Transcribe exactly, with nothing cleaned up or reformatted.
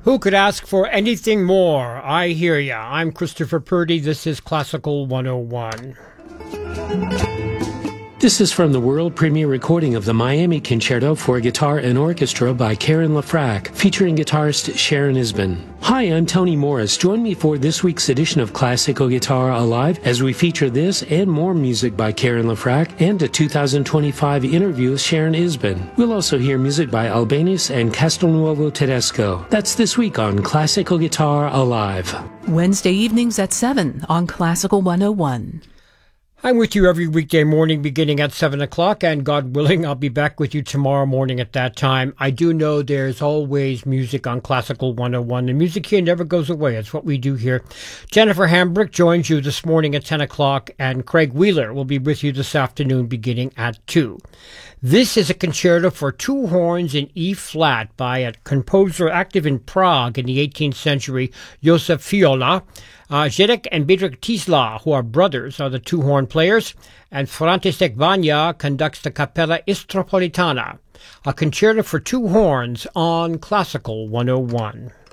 Who could ask for anything more? I hear ya. I'm Christopher Purdy. This is Classical one oh one. This is from the world premiere recording of the Miami Concerto for Guitar and Orchestra by Karen LaFrac, featuring guitarist Sharon Isbin. Hi, I'm Tony Morris. Join me for this week's edition of Classical Guitar Alive as we feature this and more music by Karen LaFrac and a two thousand twenty-five interview with Sharon Isbin. We'll also hear music by Albeniz and Castelnuovo Tedesco. That's this week on Classical Guitar Alive. Wednesday evenings at seven on Classical one oh one. I'm with you every weekday morning beginning at seven o'clock, and God willing, I'll be back with you tomorrow morning at that time. I do know there's always music on Classical one oh one. The music here never goes away. It's what we do here. Jennifer Hambrick joins you this morning at ten o'clock, and Craig Wheeler will be with you this afternoon beginning at two. This is a concerto for two horns in E-flat by a composer active in Prague in the eighteenth century, Josef Fiola. Uh, Zedek and Bedřich Tisla, who are brothers, are the two-horn players, and František Vanja conducts the Capella Istropolitana, a concerto for two horns on Classical one oh one.